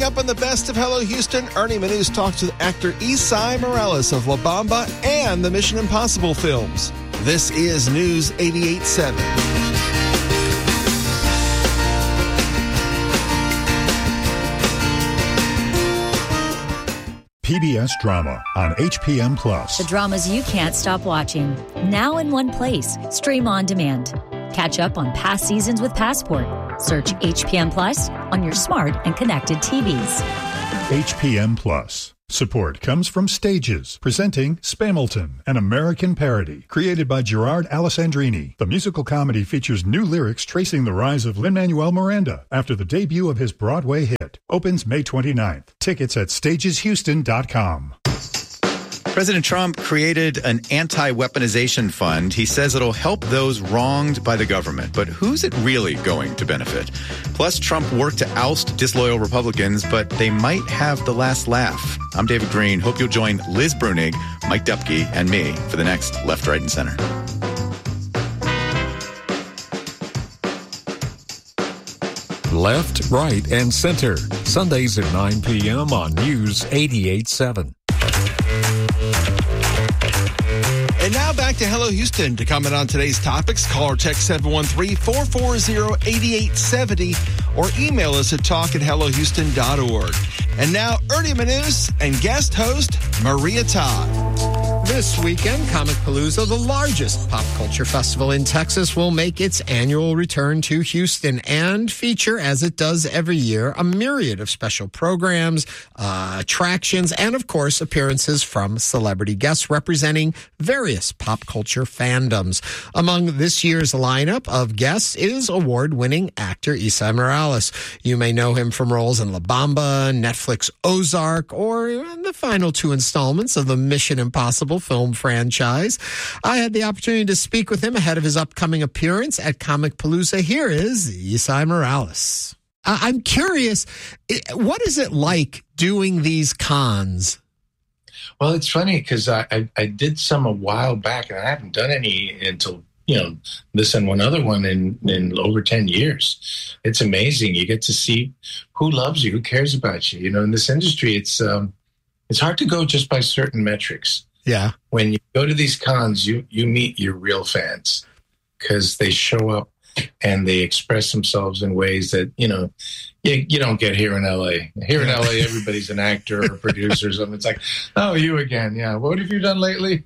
Coming up on the Best of Hello Houston, Ernie Moniz talks with actor Esai Morales of La Bamba and the Mission Impossible films. This is News 88.7. PBS Drama on HPM Plus. The dramas you can't stop watching. Now in one place. Stream on demand. Catch up on past seasons with Passport. Search HPM Plus on your smart and connected TVs. HPM Plus. Support comes from Stages, presenting Spamilton, an American parody, created by Gerard Alessandrini. The musical comedy features new lyrics tracing the rise of Lin-Manuel Miranda after the debut of his Broadway hit. Opens May 29th. Tickets at stageshouston.com. President Trump created an anti-weaponization fund. He says it'll help those wronged by the government. But who's it really going to benefit? Plus, Trump worked to oust disloyal Republicans, but they might have the last laugh. I'm David Green. Hope you'll join Liz Brunig, Mike Dupke, and me for the next Left, Right, and Center. Left, Right, and Center. Sundays at 9 p.m. on News 88.7. And now back to Hello Houston. To comment on today's topics, call or text 713-440-8870 or email us at talk@hellohouston.org. And now, Ernie Moniz and guest host Maria Todd. This weekend, Comicpalooza, the largest pop culture festival in Texas, will make its annual return to Houston and feature, as it does every year, a myriad of special programs, attractions, and, of course, appearances from celebrity guests representing various pop culture fandoms. Among this year's lineup of guests is award-winning actor Esai Morales. You may know him from roles in La Bamba, Netflix Ozark, or in the final two installments of the Mission Impossible film franchise. I had the opportunity to speak with him ahead of his upcoming appearance at Comicpalooza. Here is Esai Morales. I'm curious, what is it like doing these cons? Well, it's funny because I did some a while back, and I haven't done any until, this and one other one in over 10 years. It's amazing. You get to see who loves you, who cares about you. In this industry, it's hard to go just by certain metrics. Yeah. When you go to these cons, you meet your real fans because they show up and they express themselves in ways that, you don't get here in LA. Here in LA, everybody's an actor or a producer or something. It's like, oh, you again. Yeah. What have you done lately?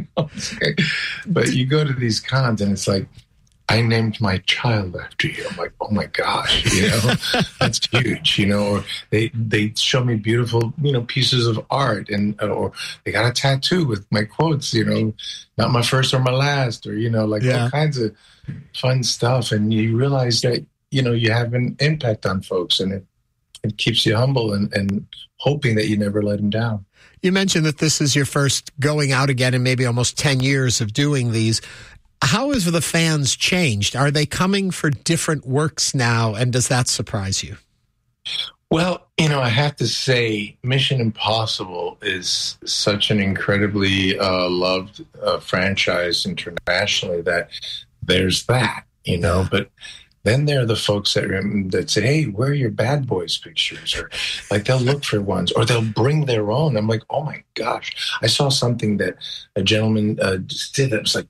But you go to these cons and it's like, I named my child after you. I'm like, oh my gosh, that's huge, or they show me beautiful, pieces of art or they got a tattoo with my quotes, not my first or my last, or, all kinds of fun stuff. And you realize that, you have an impact on folks and it keeps you humble and hoping that you never let them down. You mentioned that this is your first going out again in maybe almost 10 years of doing these. How has the fans changed? Are they coming for different works now, and does that surprise you? Well, I have to say Mission Impossible is such an incredibly loved franchise internationally that there's that, but then there are the folks that say, hey, where are your Bad Boys pictures? Or like they'll look for ones or they'll bring their own. I'm like, oh my gosh. I saw something that a gentleman did that was like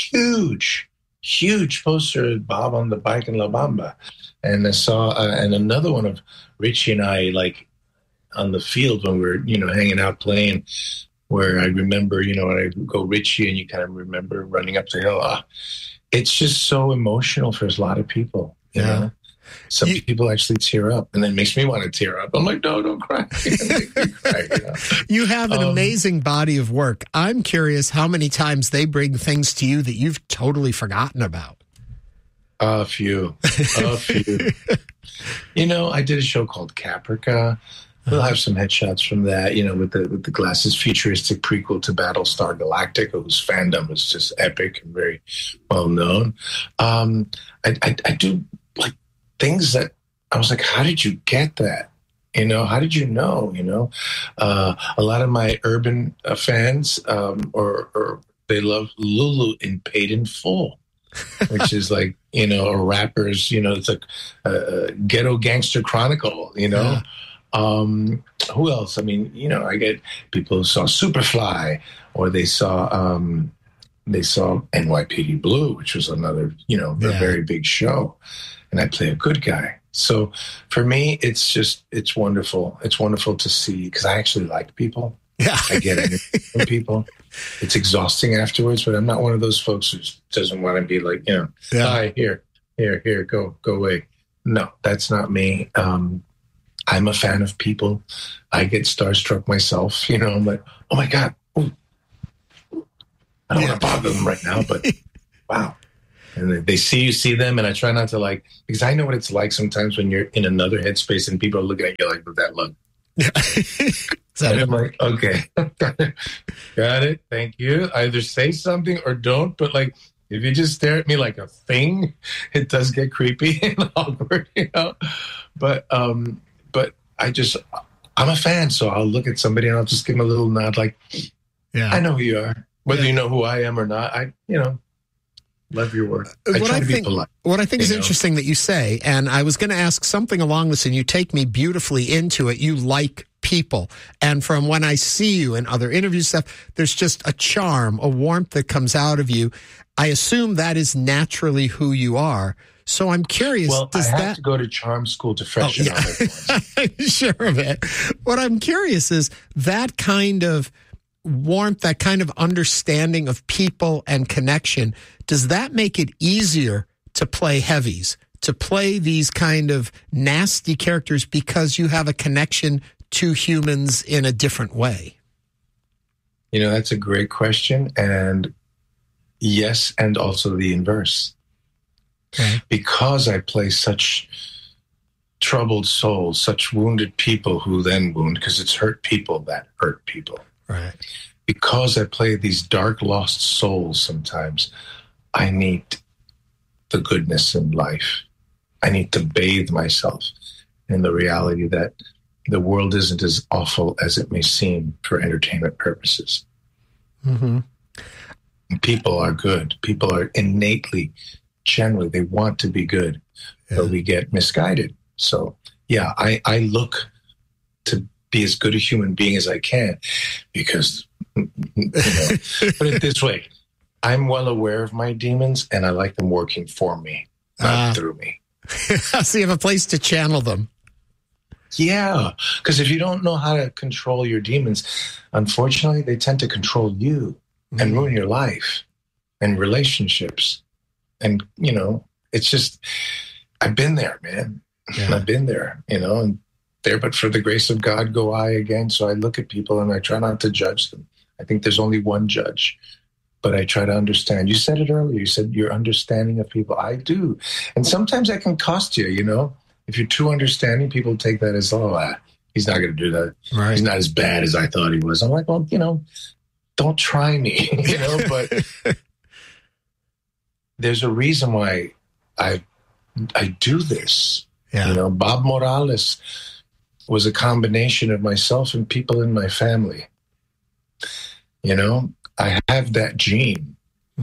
huge poster of Bob on the bike in La Bamba. And I saw, and another one of Richie and I, like on the field when we were, hanging out playing, where I remember, when I go Richie and you kind of remember running up the hill. It's just so emotional for a lot of people, you know? Some people actually tear up, and it makes me want to tear up. I'm like, no, don't cry. You have an amazing body of work. I'm curious how many times they bring things to you that you've totally forgotten about. A few. I did a show called Caprica. We'll have some headshots from that, with the glasses, futuristic prequel to Battlestar Galactica, whose fandom is just epic and very well known. I do like things that I was like, how did you get that? How did you know? A lot of my urban fans, or they love Lulu in Paid in Full, which is like, a rapper's, it's like a ghetto gangster chronicle, Who else? I mean, I get people who saw Superfly, or they saw NYPD Blue, which was another, a very big show, and I play a good guy. So for me, it's wonderful. It's wonderful to see, because I actually like people. Yeah. I get energy from people. It's exhausting afterwards, but I'm not one of those folks who doesn't want to be like, hi, here, go away. No, that's not me. I'm a fan of people. I get starstruck myself. I'm like, oh my God. Ooh. I don't want to bother them right now, but wow. And they see them, and I try not to because I know what it's like sometimes when you're in another headspace and people are looking at you like with that look. And I'm like, okay, got it. Thank you. Either say something or don't. But if you just stare at me like a thing, it does get creepy and awkward, But I'm a fan, so I'll look at somebody and I'll just give them a little nod, I know who you are, whether you know who I am or not. I love your work. I try to be polite. What I think is interesting that you say, and I was going to ask something along this, and you take me beautifully into it. You like people. And from when I see you in other interview stuff, there's just a charm, a warmth that comes out of you. I assume that is naturally who you are. So I'm curious. Well, I have to go to charm school to freshen up my voice. I'm sure of it. What I'm curious is that kind of warmth, that kind of understanding of people and connection, does that make it easier to play heavies, to play these kind of nasty characters because you have a connection to humans in a different way? That's a great question. And yes, and also the inverse. Okay. Because I play such troubled souls, such wounded people who then wound, because it's hurt people that hurt people. Right. Because I play these dark, lost souls sometimes, I need the goodness in life. I need to bathe myself in the reality that the world isn't as awful as it may seem for entertainment purposes. Mm-hmm. People are good. People are innately, generally, they want to be good, but we get misguided. So, yeah, I look to be as good a human being as I can because, put it this way, I'm well aware of my demons and I like them working for me, not through me. So you have a place to channel them. Yeah, because if you don't know how to control your demons, unfortunately, they tend to control you and ruin your life and relationships. And, it's just, I've been there, man. Yeah. I've been there, and there, but for the grace of God go I again. So I look at people and I try not to judge them. I think there's only one judge, but I try to understand. You said it earlier. You said your understanding of people. I do. And sometimes that can cost you, If you're too understanding, people take that as, he's not going to do that. Right. He's not as bad as I thought he was. I'm like, well, don't try me, but there's a reason why I do this. Yeah. Bob Morales was a combination of myself and people in my family. I have that gene.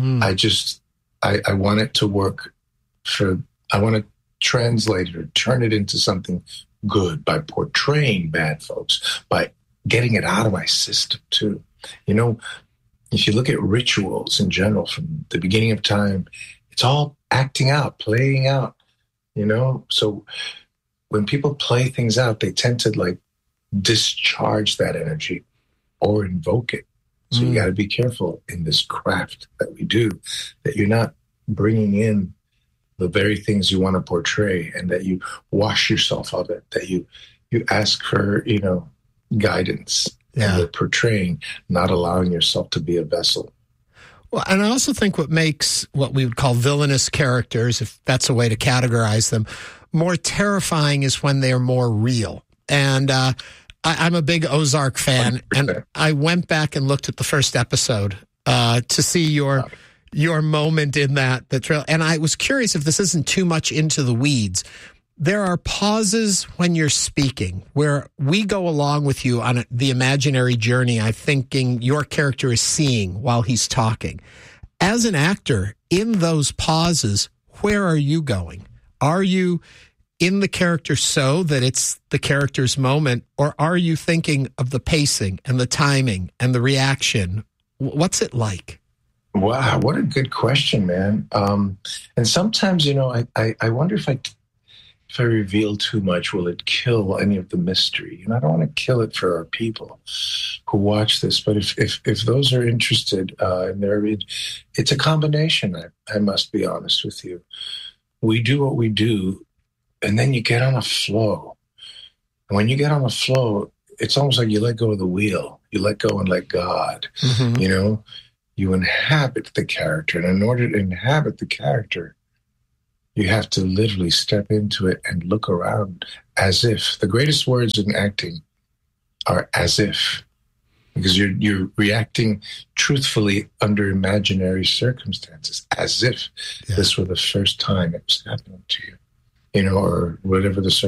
I want it to work I want to translate it or turn it into something good by portraying bad folks, by getting it out of my system too. If you look at rituals in general from the beginning of time, it's all acting out, playing out, So when people play things out, they tend to discharge that energy or invoke it. So you got to be careful in this craft that we do, that you're not bringing in the very things you want to portray and that you wash yourself of it, that you ask for, guidance. Yeah. And you're portraying, not allowing yourself to be a vessel. Well, and I also think what makes what we would call villainous characters, if that's a way to categorize them, more terrifying is when they're more real. And I'm a big Ozark fan, 100%. And I went back and looked at the first episode to see your moment in that trail. And I was curious if this isn't too much into the weeds. There are pauses when you're speaking where we go along with you on the imaginary journey I'm thinking your character is seeing while he's talking. As an actor, in those pauses, where are you going? Are you in the character so that it's the character's moment, or are you thinking of the pacing and the timing and the reaction? What's it like? Wow, what a good question, man. And sometimes, I wonder if I reveal too much, will it kill any of the mystery? And I don't want to kill it for our people who watch this. But if those are interested it's a combination. I must be honest with you. We do what we do, and then you get on a flow. And when you get on a flow, it's almost like you let go of the wheel. You let go and let God. Mm-hmm. You inhabit the character. And in order to inhabit the character, you have to literally step into it and look around as if. The greatest words in acting are as if, because you're reacting truthfully under imaginary circumstances, as if this were the first time it was happening to you, or whatever the